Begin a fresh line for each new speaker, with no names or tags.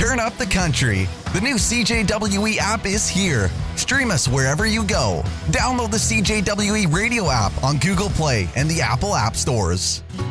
turn up the country. The new CJWE app is here. Stream us wherever you go. Download the CJWE radio app on Google Play and the Apple App Stores.